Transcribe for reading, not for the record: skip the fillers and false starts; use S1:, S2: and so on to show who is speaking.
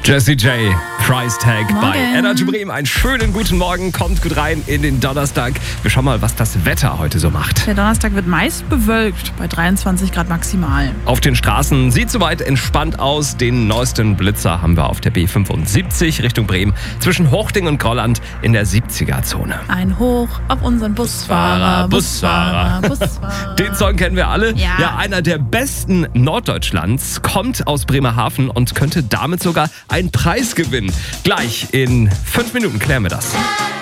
S1: Jessie J, Price Tag
S2: Morgen.
S1: bei Energy Bremen. Einen schönen guten Morgen, kommt gut rein in den Donnerstag. Wir schauen mal, was das Wetter heute so macht.
S2: Der Donnerstag wird meist bewölkt, bei 23 Grad maximal.
S1: Auf den Straßen sieht soweit entspannt aus. Den neuesten Blitzer haben wir auf der B75 Richtung Bremen zwischen Hochding und Grolland in der 70er-Zone.
S2: Ein Hoch auf unseren Busfahrer.
S1: Den Song kennen wir alle.
S2: Ja.
S1: Einer der besten Norddeutschlands kommt aus Bremerhaven und könnte damit sogar einen Preis gewinnen. Gleich in 5 Minuten klären wir das.